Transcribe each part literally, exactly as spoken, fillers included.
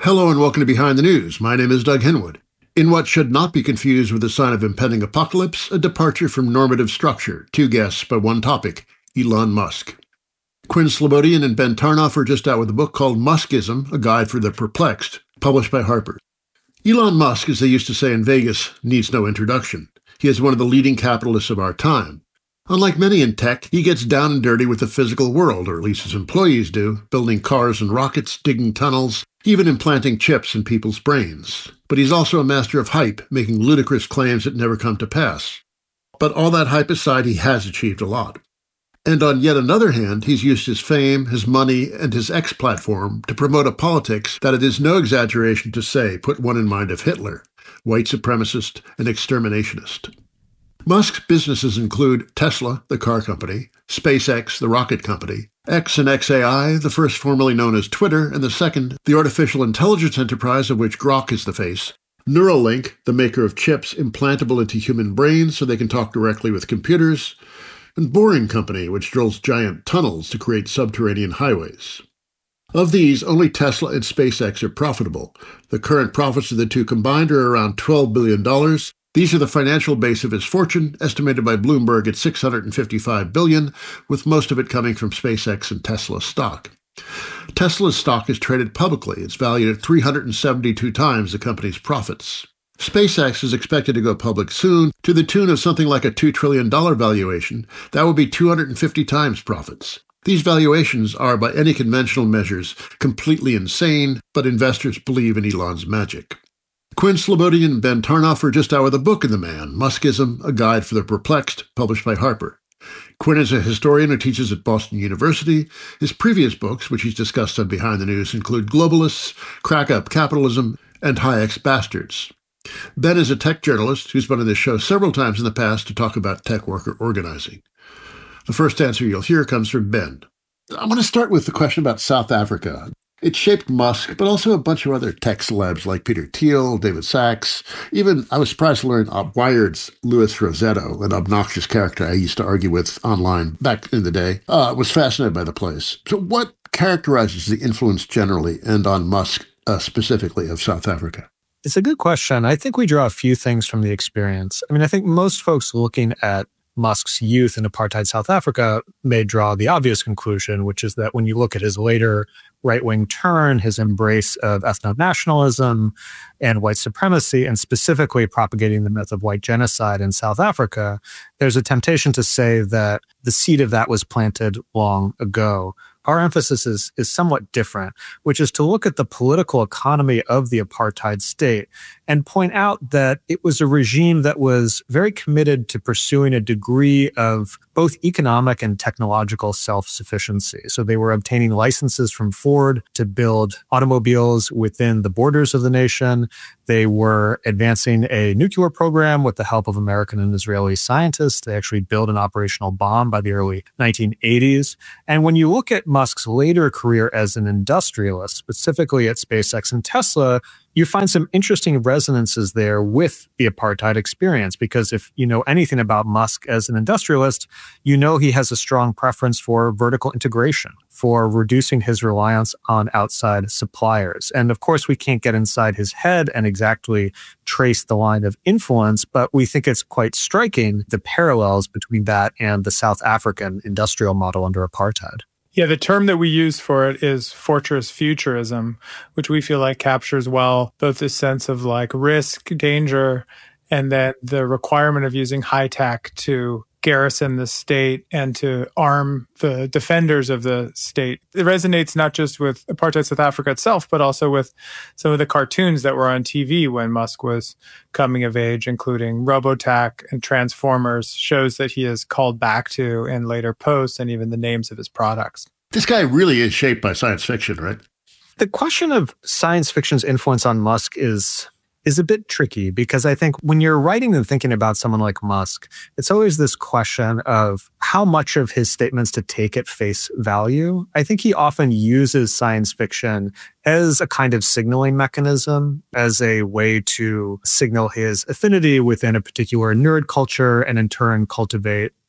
Hello and welcome to Behind the News. My name is Doug Henwood. In what should not be confused with a sign of impending apocalypse, a departure from normative structure. Two guests by one topic, Elon Musk. Quinn Slobodian and Ben Tarnoff are just out with a book called Muskism, A Guide for the Perplexed, published by Harper. Elon Musk, as they used to say in Vegas, needs no introduction. He is one of the leading capitalists of our time. Unlike many in tech, he gets down and dirty with the physical world, or at least his employees do, building cars and rockets, digging tunnels, even implanting chips in people's brains. But he's also a master of hype, making ludicrous claims that never come to pass. But all that hype aside, he has achieved a lot. And on yet another hand, he's used his fame, his money, and his X platform to promote a politics that it is no exaggeration to say put one in mind of Hitler, white supremacist and exterminationist. Musk's businesses include Tesla, the car company, SpaceX, the rocket company, X and X A I, the first formerly known as Twitter, and the second, the artificial intelligence enterprise of which Grok is the face, Neuralink, the maker of chips implantable into human brains so they can talk directly with computers, and Boring Company, which drills giant tunnels to create subterranean highways. Of these, only Tesla and SpaceX are profitable. The current profits of the two combined are around twelve billion dollars. These are the financial base of his fortune, estimated by Bloomberg at six hundred fifty-five billion dollars, with most of it coming from SpaceX and Tesla stock. Tesla's stock is traded publicly. It's valued at three hundred seventy-two times the company's profits. SpaceX is expected to go public soon, to the tune of something like a two trillion dollars valuation. That would be two hundred fifty times profits. These valuations are, by any conventional measures, completely insane, but investors believe in Elon's magic. Quinn Slobodian and Ben Tarnoff are just out with a book in the man, Muskism, A Guide for the Perplexed, published by Harper. Quinn is a historian who teaches at Boston University. His previous books, which he's discussed on Behind the News, include Globalists, Crack Up Capitalism, and Hayek's Bastards. Ben is a tech journalist who's been on this show several times in the past to talk about tech worker organizing. The first answer you'll hear comes from Ben. I want to start with the question about South Africa. It shaped Musk, but also a bunch of other tech celebs like Peter Thiel, David Sachs. Even, I was surprised to learn uh, Wired's Louis Rosetto, an obnoxious character I used to argue with online back in the day, uh, was fascinated by the place. So what characterizes the influence generally and on Musk uh, specifically of South Africa? It's a good question. I think we draw a few things from the experience. I mean, I think most folks looking at Musk's youth in apartheid South Africa may draw the obvious conclusion, which is that when you look at his later right-wing turn, his embrace of ethno-nationalism and white supremacy, and specifically propagating the myth of white genocide in South Africa, there's a temptation to say that the seed of that was planted long ago. Our emphasis is, is somewhat different, which is to look at the political economy of the apartheid state and point out that it was a regime that was very committed to pursuing a degree of both economic and technological self-sufficiency. So they were obtaining licenses from Ford to build automobiles within the borders of the nation. They were advancing a nuclear program with the help of American and Israeli scientists. They actually built an operational bomb by the early nineteen eighties. And when you look at Musk's later career as an industrialist, specifically at SpaceX and Tesla, you find some interesting resonances there with the apartheid experience, because if you know anything about Musk as an industrialist, you know he has a strong preference for vertical integration, for reducing his reliance on outside suppliers. And of course, we can't get inside his head and exactly trace the line of influence, but we think it's quite striking, the parallels between that and the South African industrial model under apartheid. Yeah, the term that we use for it is fortress futurism, which we feel like captures well both the sense of like risk, danger, and then the requirement of using high tech to garrison the state and to arm the defenders of the state. It resonates not just with apartheid South Africa itself, but also with some of the cartoons that were on T V when Musk was coming of age, including Robotech and Transformers, shows that he has called back to in later posts, and even the names of his products. This guy really is shaped by science fiction, right? The question of science fiction's influence on Musk is is a bit tricky, because I think when you're writing and thinking about someone like Musk, it's always this question of how much of his statements to take at face value. I think he often uses science fiction as a kind of signaling mechanism, as a way to signal his affinity within a particular nerd culture and in turn cultivate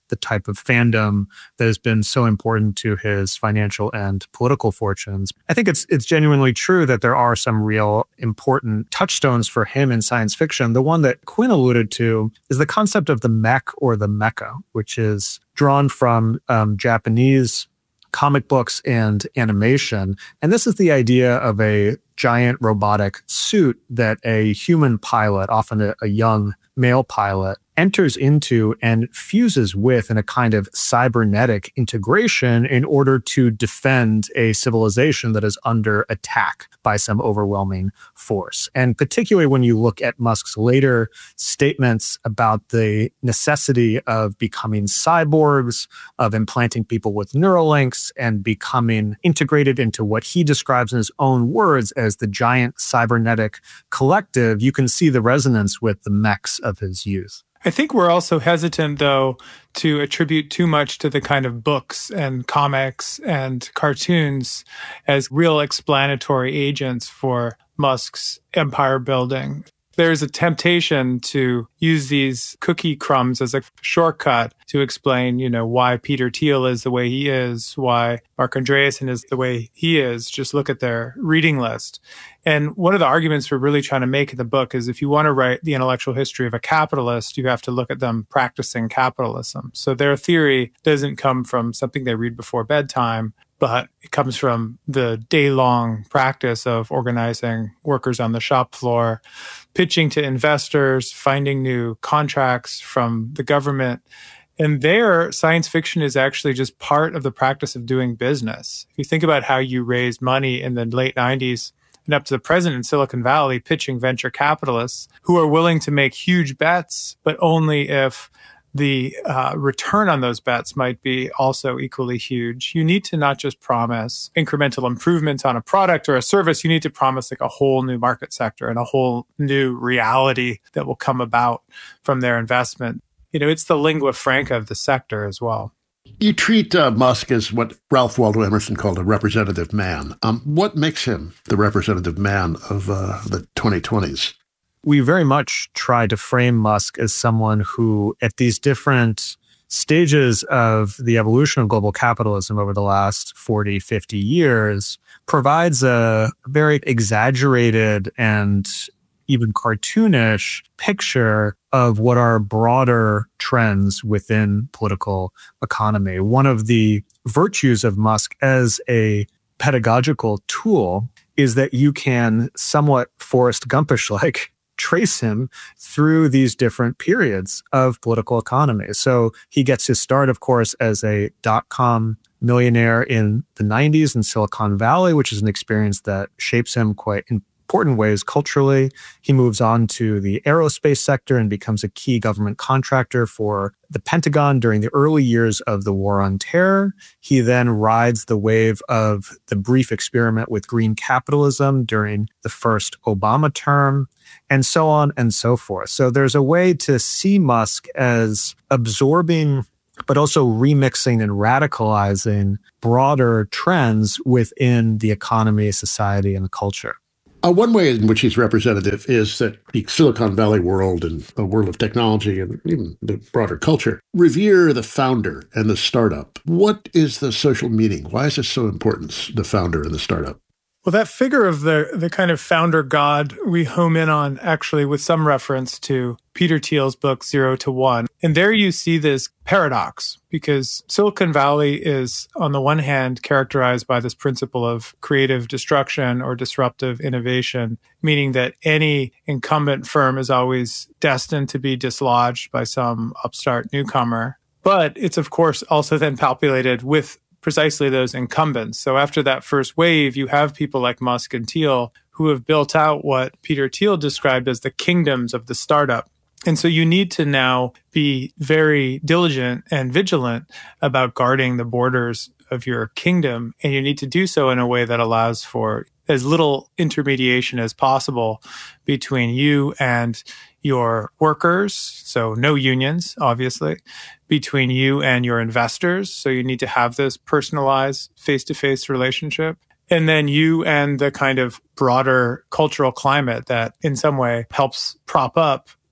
the type of fandom that has been so important to his financial and political fortunes. I think it's it's genuinely true that there are some real important touchstones for him in science fiction. The one that Quinn alluded to is the concept of the mech or the mecha, which is drawn from um, Japanese comic books and animation. And this is the idea of a giant robotic suit that a human pilot, often a, a young male pilot, enters into and fuses with in a kind of cybernetic integration in order to defend a civilization that is under attack by some overwhelming force. And particularly when you look at Musk's later statements about the necessity of becoming cyborgs, of implanting people with Neuralinks, and becoming integrated into what he describes in his own words as the giant cybernetic collective, you can see the resonance with the mechs of his youth. I think we're also hesitant, though, to attribute too much to the kind of books and comics and cartoons as real explanatory agents for Musk's empire building. There's a temptation to use these cookie crumbs as a shortcut to explain, you know, why Peter Thiel is the way he is, why Marc Andreessen is the way he is. Just look at their reading list. And one of the arguments we're really trying to make in the book is if you want to write the intellectual history of a capitalist, you have to look at them practicing capitalism. So their theory doesn't come from something they read before bedtime, but it comes from the day-long practice of organizing workers on the shop floor, pitching to investors, finding new contracts from the government. And there, science fiction is actually just part of the practice of doing business. If you think about how you raised money in the late nineties and up to the present in Silicon Valley, pitching venture capitalists who are willing to make huge bets, but only if the uh, return on those bets might be also equally huge. You need to not just promise incremental improvements on a product or a service, you need to promise like a whole new market sector and a whole new reality that will come about from their investment. You know, it's the lingua franca of the sector as well. You treat uh, Musk as what Ralph Waldo Emerson called a representative man. Um, what makes him the representative man of uh, the twenty twenties? We very much try to frame Musk as someone who, at these different stages of the evolution of global capitalism over the last forty, fifty years, provides a very exaggerated and even cartoonish picture of what are broader trends within political economy. One of the virtues of Musk as a pedagogical tool is that you can somewhat Forrest Gumpish-like trace him through these different periods of political economy. So he gets his start, of course, as a dot-com millionaire in the nineties in Silicon Valley, which is an experience that shapes him quite in important ways culturally. He moves on to the aerospace sector and becomes a key government contractor for the Pentagon during the early years of the War on Terror. He then rides the wave of the brief experiment with green capitalism during the first Obama term, and so on and so forth. So there's a way to see Musk as absorbing but also remixing and radicalizing broader trends within the economy, society, and culture. Uh, one way in which he's representative is that the Silicon Valley world and the world of technology and even the broader culture revere the founder and the startup. What is the social meaning? Why is this so important, the founder and the startup? Well, that figure of the the kind of founder god we home in on actually with some reference to Peter Thiel's book, Zero to One. And there you see this paradox because Silicon Valley is, on the one hand, characterized by this principle of creative destruction or disruptive innovation, meaning that any incumbent firm is always destined to be dislodged by some upstart newcomer. But it's, of course, also then populated with precisely those incumbents. So after that first wave, you have people like Musk and Thiel who have built out what Peter Thiel described as the kingdoms of the startup. And so you need to now be very diligent and vigilant about guarding the borders of your kingdom. And you need to do so in a way that allows for as little intermediation as possible between you and your workers, so no unions, obviously, between you and your investors. So you need to have this personalized face-to-face relationship. And then you and the kind of broader cultural climate that in some way helps prop up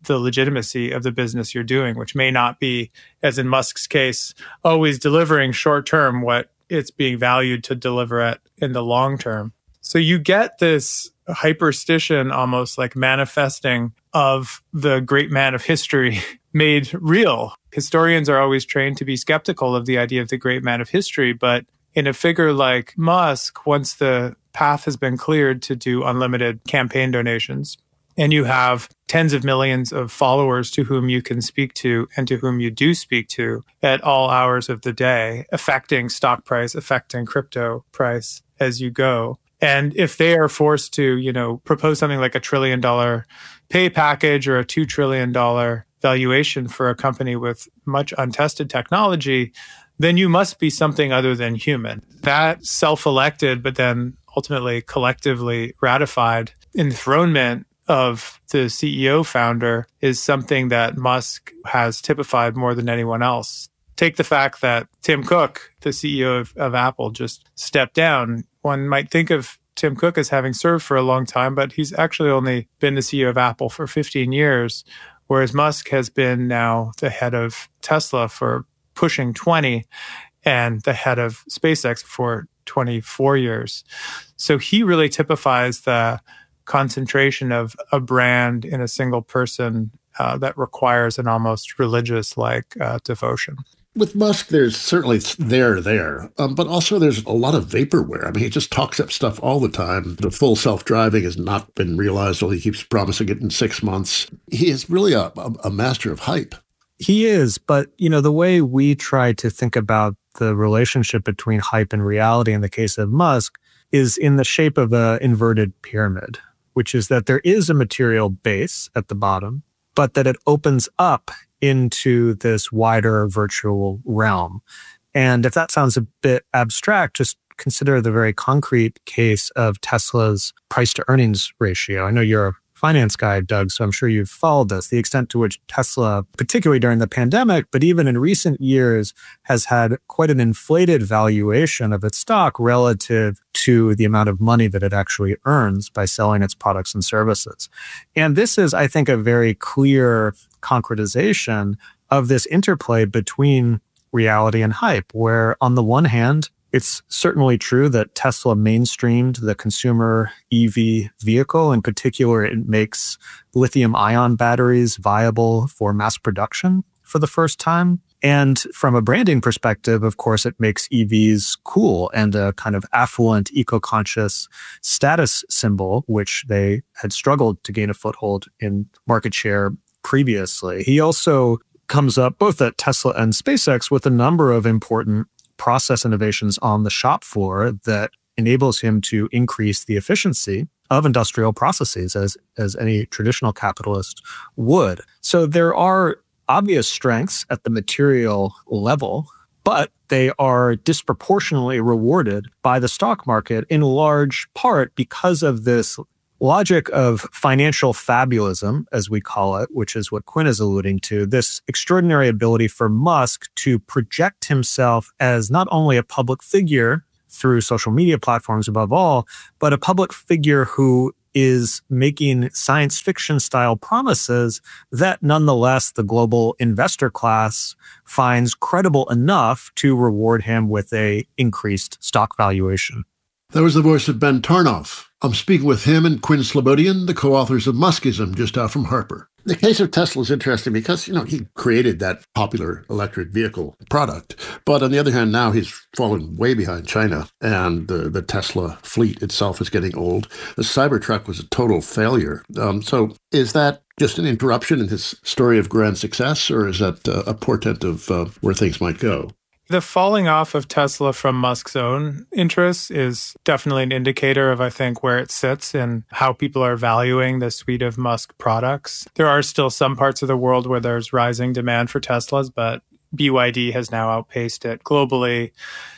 the legitimacy of the business you're doing, which may not be, as in Musk's case, always delivering short term what it's being valued to deliver at in the long term. So you get this hyperstition almost like manifesting of the great man of history made real. Historians are always trained to be skeptical of the idea of the great man of history, but in a figure like Musk, once the path has been cleared to do unlimited campaign donations, and you have tens of millions of followers to whom you can speak to and to whom you do speak to at all hours of the day, affecting stock price, affecting crypto price as you go. And if they are forced to, you know, propose something like a trillion dollar pay package or a two trillion dollars valuation for a company with much untested technology, then you must be something other than human. That self-elected, but then ultimately collectively ratified enthronement of the C E O founder is something that Musk has typified more than anyone else. Take the fact that Tim Cook, the C E O of, of Apple, just stepped down. One might think of Tim Cook as having served for a long time, but he's actually only been the C E O of Apple for fifteen years, whereas Musk has been now the head of Tesla for pushing twenty and the head of SpaceX for twenty-four years. So he really typifies the concentration of a brand in a single person uh, that requires an almost religious-like uh, devotion. With Musk, there's certainly there, there, um, but also there's a lot of vaporware. I mean, he just talks up stuff all the time. The full self-driving has not been realized, although he keeps promising it in six months. He is really a, a, a master of hype. He is, but, you know, the way we try to think about the relationship between hype and reality in the case of Musk is in the shape of an inverted pyramid, which is that there is a material base at the bottom, but that it opens up into this wider virtual realm. And if that sounds a bit abstract, just consider the very concrete case of Tesla's price to earnings ratio. I know you're a finance guy, Doug, so I'm sure you've followed this. The extent to which Tesla, particularly during the pandemic, but even in recent years, has had quite an inflated valuation of its stock relative to the amount of money that it actually earns by selling its products and services. And this is, I think, a very clear concretization of this interplay between reality and hype, where on the one hand, it's certainly true that Tesla mainstreamed the consumer E V vehicle. In particular, it makes lithium-ion batteries viable for mass production for the first time. And from a branding perspective, of course, it makes E Vs cool and a kind of affluent, eco-conscious status symbol, which they had struggled to gain a foothold in market share previously. He also comes up, both at Tesla and SpaceX, with a number of important process innovations on the shop floor that enables him to increase the efficiency of industrial processes as, as any traditional capitalist would. So there are obvious strengths at the material level, but they are disproportionately rewarded by the stock market in large part because of this logic of financial fabulism, as we call it, which is what Quinn is alluding to, this extraordinary ability for Musk to project himself as not only a public figure through social media platforms above all, but a public figure who is making science fiction style promises that nonetheless the global investor class finds credible enough to reward him with a increased stock valuation. That was the voice of Ben Tarnoff. I'm speaking with him and Quinn Slobodian, the co-authors of Muskism, just out from Harper. The case of Tesla is interesting because, you know, he created that popular electric vehicle product. But on the other hand, now he's fallen way behind China, and the, the Tesla fleet itself is getting old. The Cybertruck was a total failure. Um, so is that just an interruption in his story of grand success, or is that uh, a portent of uh, where things might go? The falling off of Tesla from Musk's own interests is definitely an indicator of, I think, where it sits and how people are valuing the suite of Musk products. There are still some parts of the world where there's rising demand for Teslas, but B Y D has now outpaced it globally.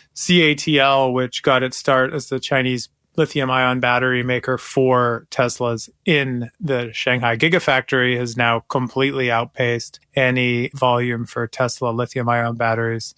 C A T L, which got its start as the Chinese lithium-ion battery maker for Teslas in the Shanghai Gigafactory, has now completely outpaced any volume for Tesla lithium-ion batteries.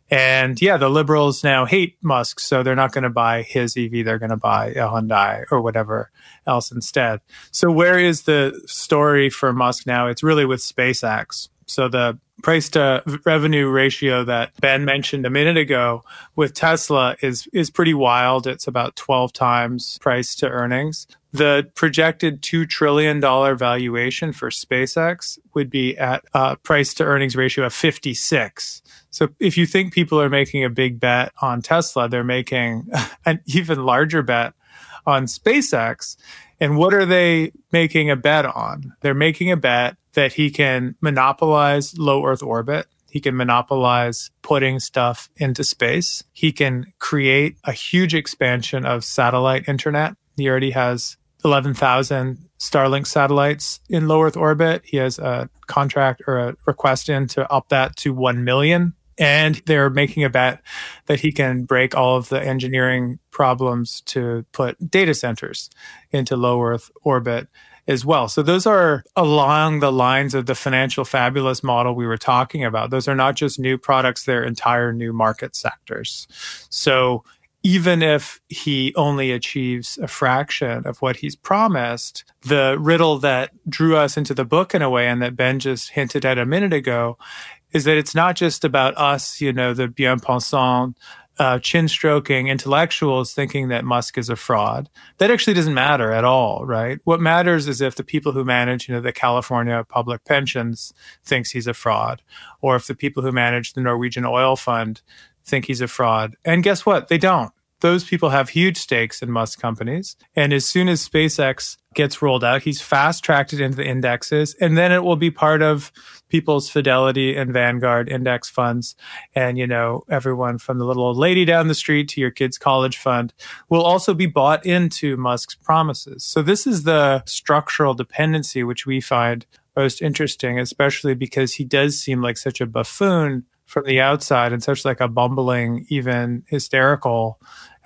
And yeah, the liberals now hate Musk, so they're not going to buy his E V. They're going to buy a Hyundai or whatever else instead. So where is the story for Musk now? It's really with SpaceX. So the price to revenue ratio that Ben mentioned a minute ago with Tesla is is pretty wild. It's about twelve times price to earnings. The projected two trillion dollars valuation for SpaceX would be at a price to earnings ratio of fifty-six. So if you think people are making a big bet on Tesla, they're making an even larger bet on SpaceX. And what are they making a bet on? They're making a bet that he can monopolize low Earth orbit. He can monopolize putting stuff into space. He can create a huge expansion of satellite internet. He already has eleven thousand Starlink satellites in low Earth orbit. He has a contract or a request in to up that to one million. And they're making a bet that he can break all of the engineering problems to put data centers into low Earth orbit as well. So those are along the lines of the financial fabulous model we were talking about. Those are not just new products, they're entire new market sectors. So even if he only achieves a fraction of what he's promised, the riddle that drew us into the book in a way, and that Ben just hinted at a minute ago, is that it's not just about us, you know, the bien-pensant, uh, chin-stroking intellectuals thinking that Musk is a fraud. That actually doesn't matter at all, right? What matters is if the people who manage, you know, the California public pensions thinks he's a fraud, or if the people who manage the Norwegian oil fund think he's a fraud. And guess what? They don't. Those people have huge stakes in Musk companies. And as soon as SpaceX gets rolled out, he's fast-tracked it into the indexes, and then it will be part of people's Fidelity and Vanguard index funds. And, you know, everyone from the little old lady down the street to your kid's college fund will also be bought into Musk's promises. So this is the structural dependency which we find most interesting, especially because he does seem like such a buffoon from the outside and such like a bumbling, even hysterical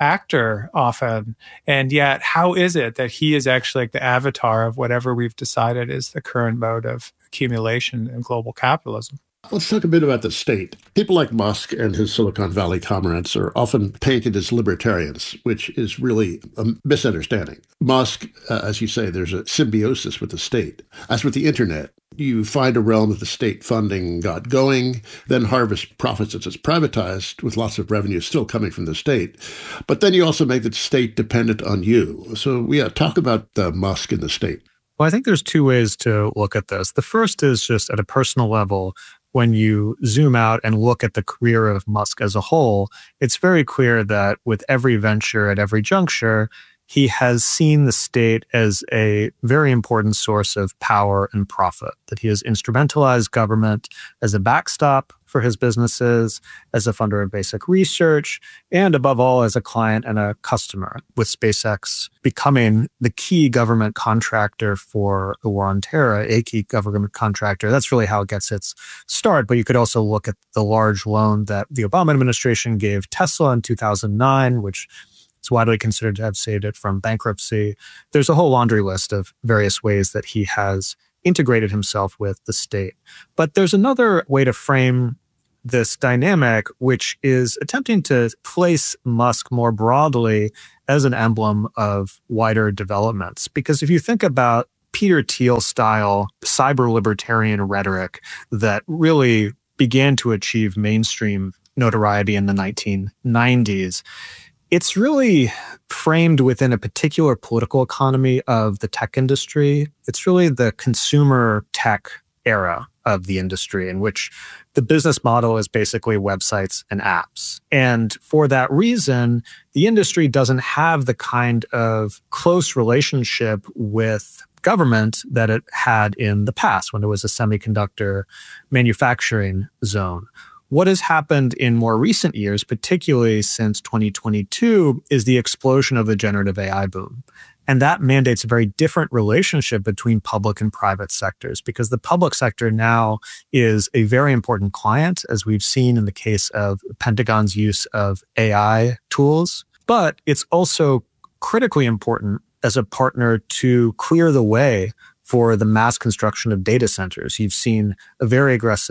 actor often. And yet, how is it that he is actually like the avatar of whatever we've decided is the current mode of accumulation in global capitalism? Let's talk a bit about the state. People like Musk and his Silicon Valley comrades are often painted as libertarians, which is really a misunderstanding. Musk, uh, as you say, there's a symbiosis with the state. As with the internet, you find a realm that the state funding got going, then harvest profits as it's privatized, with lots of revenue still coming from the state. But then you also make the state dependent on you. So yeah, talk about uh, Musk and the state. Well, I think there's two ways to look at this. The first is just at a personal level. When you zoom out and look at the career of Musk as a whole, it's very clear that with every venture at every juncture, he has seen the state as a very important source of power and profit, that he has instrumentalized government as a backstop for his businesses, as a funder of basic research, and above all, as a client and a customer, with SpaceX becoming the key government contractor for the war on terror, a key government contractor. That's really how it gets its start. But you could also look at the large loan that the Obama administration gave Tesla in two thousand nine, which it's widely considered to have saved it from bankruptcy. There's a whole laundry list of various ways that he has integrated himself with the state. But there's another way to frame this dynamic, which is attempting to place Musk more broadly as an emblem of wider developments. Because if you think about Peter Thiel-style cyber-libertarian rhetoric that really began to achieve mainstream notoriety in the nineteen nineties, it's really framed within a particular political economy of the tech industry. It's really the consumer tech era of the industry in which the business model is basically websites and apps. And for that reason, the industry doesn't have the kind of close relationship with government that it had in the past when it was a semiconductor manufacturing zone. What has happened in more recent years, particularly since twenty twenty-two, is the explosion of the generative A I boom. And that mandates a very different relationship between public and private sectors, because the public sector now is a very important client, as we've seen in the case of Pentagon's use of A I tools. But it's also critically important as a partner to clear the way for the mass construction of data centers. You've seen a very aggressive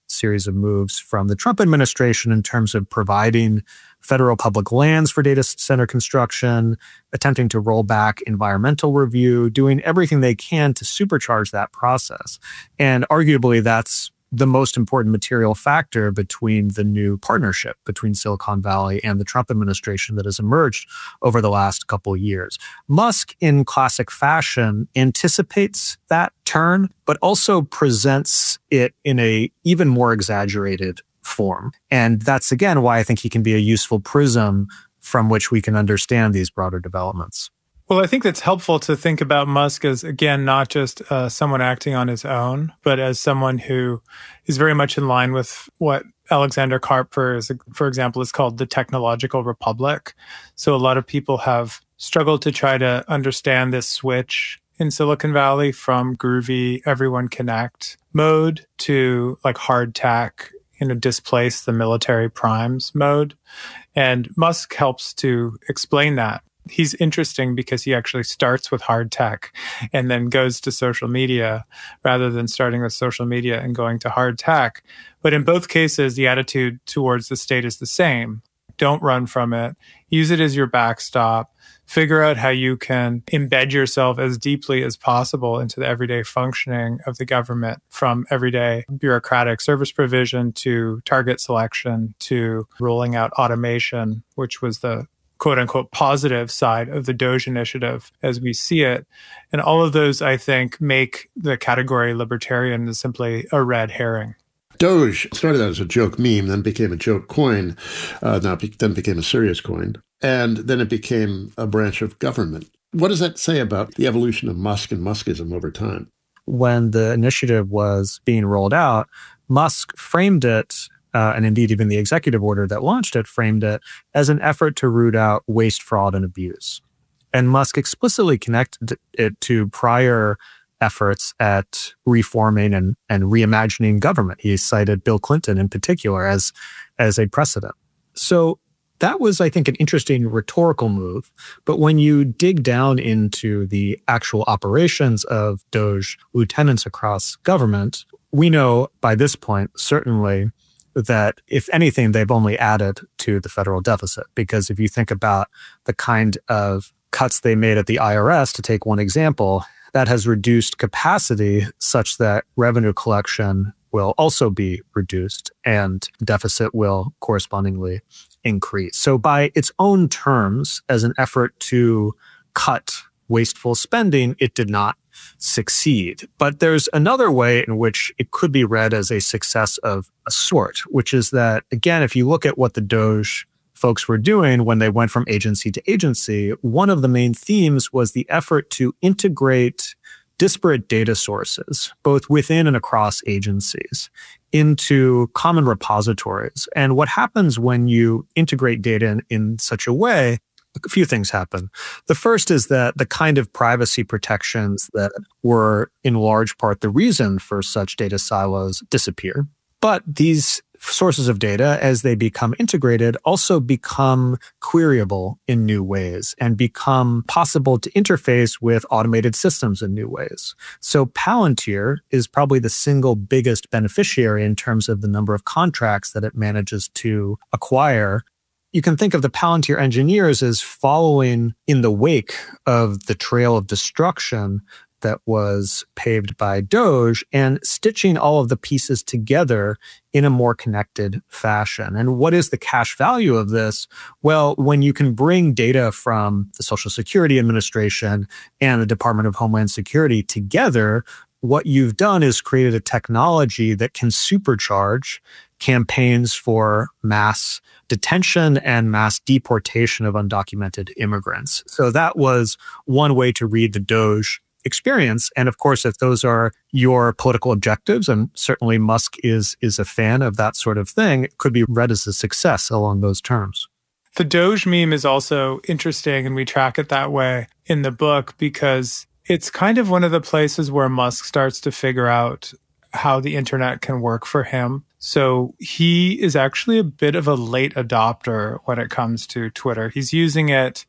series of moves from the Trump administration in terms of providing federal public lands for data center construction, attempting to roll back environmental review, doing everything they can to supercharge that process. And arguably, that's the most important material factor between the new partnership between Silicon Valley and the Trump administration that has emerged over the last couple of years. Musk, in classic fashion, anticipates that turn, but also presents it in a even more exaggerated form. And that's, again, why I think he can be a useful prism from which we can understand these broader developments. Well, I think that's helpful to think about Musk as, again, not just uh, someone acting on his own, but as someone who is very much in line with what Alexander Karp, for, for example, is called the technological republic. So a lot of people have struggled to try to understand this switch in Silicon Valley from groovy everyone connect mode to like hard tech, you know, displace the military primes mode. And Musk helps to explain that. He's interesting because he actually starts with hard tech and then goes to social media rather than starting with social media and going to hard tech. But in both cases, the attitude towards the state is the same. Don't run from it. Use it as your backstop. Figure out how you can embed yourself as deeply as possible into the everyday functioning of the government, from everyday bureaucratic service provision to target selection to rolling out automation, which was the quote unquote positive side of the Doge initiative as we see it. And all of those, I think, make the category libertarian simply a red herring. Doge started out as a joke meme, then became a joke coin, uh, now be- then became a serious coin, and then it became a branch of government. What does that say about the evolution of Musk and Muskism over time? When the initiative was being rolled out, Musk framed it Uh, and indeed even the executive order that launched it framed it as an effort to root out waste, fraud, and abuse. And Musk explicitly connected it to prior efforts at reforming and, and reimagining government. He cited Bill Clinton in particular as, as a precedent. So that was, I think, an interesting rhetorical move. But when you dig down into the actual operations of Doge lieutenants across government, we know by this point, certainly, that if anything, they've only added to the federal deficit. Because if you think about the kind of cuts they made at the I R S, to take one example, that has reduced capacity such that revenue collection will also be reduced and deficit will correspondingly increase. So by its own terms, as an effort to cut wasteful spending, it did not succeed. But there's another way in which it could be read as a success of a sort, which is that, again, if you look at what the Doge folks were doing when they went from agency to agency, one of the main themes was the effort to integrate disparate data sources, both within and across agencies, into common repositories. And what happens when you integrate data in, in such a way, a few things happen. The first is that the kind of privacy protections that were in large part the reason for such data silos disappear. But these sources of data, as they become integrated, also become queryable in new ways and become possible to interface with automated systems in new ways. So Palantir is probably the single biggest beneficiary in terms of the number of contracts that it manages to acquire. You can think of the Palantir engineers as following in the wake of the trail of destruction that was paved by Doge and stitching all of the pieces together in a more connected fashion. And what is the cash value of this? Well, when you can bring data from the Social Security Administration and the Department of Homeland Security together, what you've done is created a technology that can supercharge campaigns for mass detention and mass deportation of undocumented immigrants. So that was one way to read the Doge experience. And of course, if those are your political objectives, and certainly Musk is is a fan of that sort of thing, it could be read as a success along those terms. The Doge meme is also interesting, and we track it that way in the book because it's kind of one of the places where Musk starts to figure out how the internet can work for him. So he is actually a bit of a late adopter when it comes to Twitter. He's using it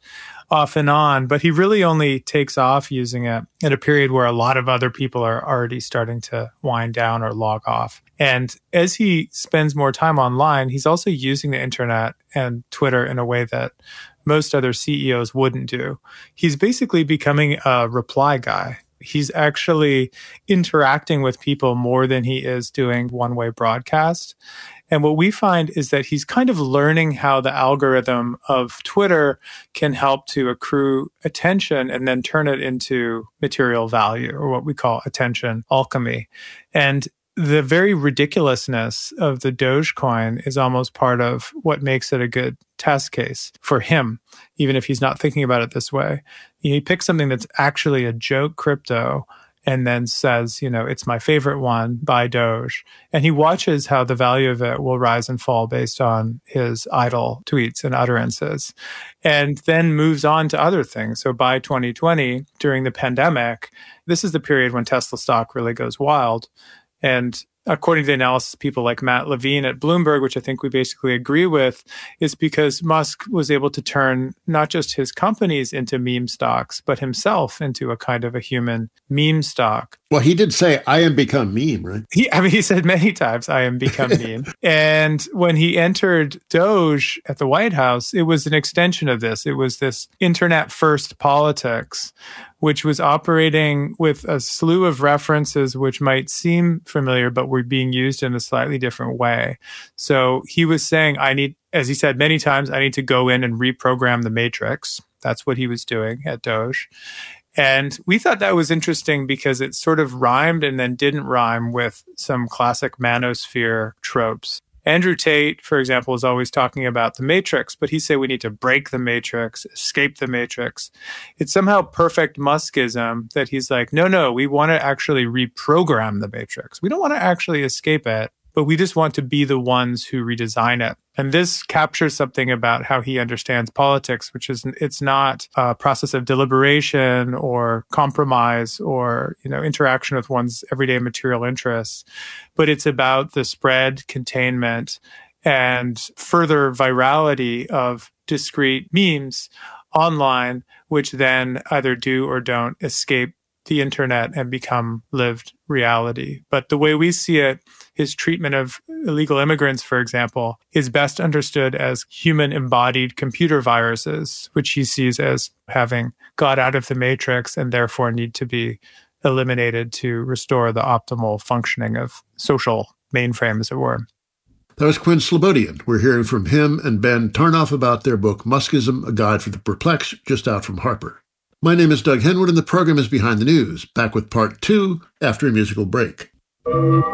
off and on, but he really only takes off using it at a period where a lot of other people are already starting to wind down or log off. And as he spends more time online, he's also using the internet and Twitter in a way that most other C E Os wouldn't do. He's basically becoming a reply guy. He's actually interacting with people more than he is doing one-way broadcast. And what we find is that he's kind of learning how the algorithm of Twitter can help to accrue attention and then turn it into material value, or what we call attention alchemy. And the very ridiculousness of the Dogecoin is almost part of what makes it a good test case for him, even if he's not thinking about it this way. He picks something that's actually a joke crypto and then says, you know, it's my favorite one, buy Doge. And he watches how the value of it will rise and fall based on his idle tweets and utterances, and then moves on to other things. So by twenty twenty, during the pandemic, this is the period when Tesla stock really goes wild. And according to the analysis, people like Matt Levine at Bloomberg, which I think we basically agree with, is because Musk was able to turn not just his companies into meme stocks, but himself into a kind of a human meme stock. Well, he did say, I am become meme, right? He, I mean, he said many times, I am become meme. And when he entered Doge at the White House, it was an extension of this. It was this internet first politics, which was operating with a slew of references which might seem familiar, but were being used in a slightly different way. So he was saying, I need, as he said many times, I need to go in and reprogram the matrix. That's what he was doing at Doge. And we thought that was interesting because it sort of rhymed and then didn't rhyme with some classic manosphere tropes. Andrew Tate, for example, is always talking about the matrix, but he said we need to break the matrix, escape the matrix. It's somehow perfect Muskism that he's like, no, no, we want to actually reprogram the matrix. We don't want to actually escape it, but we just want to be the ones who redesign it. And this captures something about how he understands politics, which is it's not a process of deliberation or compromise or, you know, interaction with one's everyday material interests, but it's about the spread, containment, and further virality of discrete memes online, which then either do or don't escape the internet and become lived reality. But the way we see it, his treatment of illegal immigrants, for example, is best understood as human embodied computer viruses, which he sees as having got out of the matrix and therefore need to be eliminated to restore the optimal functioning of social mainframe, as it were. That was Quinn Slobodian. We're hearing from him and Ben Tarnoff about their book, Muskism, A Guide for the Perplexed, just out from Harper. My name is Doug Henwood, and the program is Behind the News, back with part two after a musical break.